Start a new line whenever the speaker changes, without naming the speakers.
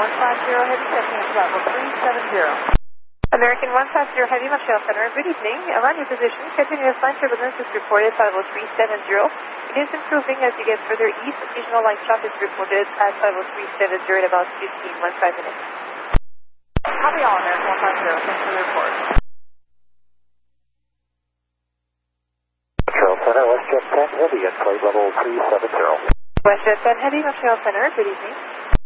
150 Heavy, checking in level 370. American 150 Heavy, Montreal Center, good evening. Around your position, continuous line turbulence is reported at level 370. It is improving as you get further east. Occasional line chop is reported at level 370 in about 15 minutes. Copy all, American 150. Thanks for the report.
Montreal Center, WestJet 10 Heavy at flight level 370.
WestJet 10 Heavy, Montreal Center, good evening.